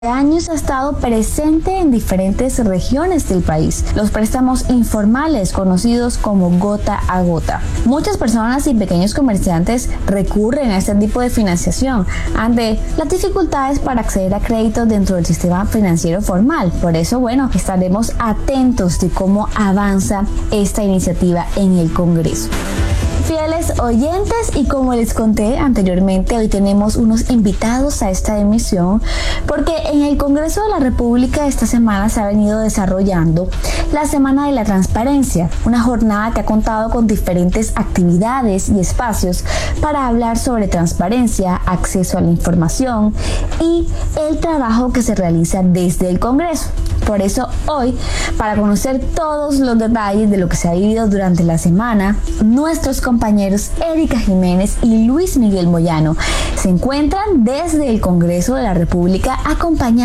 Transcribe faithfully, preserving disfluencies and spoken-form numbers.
Años ha estado presente en diferentes regiones del país. Los préstamos informales, conocidos como gota a gota. Muchas personas y pequeños comerciantes recurren a este tipo de financiación ante las dificultades para acceder a créditos dentro del sistema financiero formal. Por eso, bueno, estaremos atentos de cómo avanza esta iniciativa en el Congreso. Fieles oyentes, y como les conté anteriormente, hoy tenemos unos invitados a esta emisión porque en el Congreso de la República esta semana se ha venido desarrollando la Semana de la Transparencia, una jornada que ha contado con diferentes actividades y espacios para hablar sobre transparencia, acceso a la información y el trabajo que se realiza desde el Congreso. Por eso hoy, para conocer todos los detalles de lo que se ha vivido durante la semana, nuestros compañeros Erika Jiménez y Luis Miguel Moyano se encuentran desde el Congreso de la República acompañando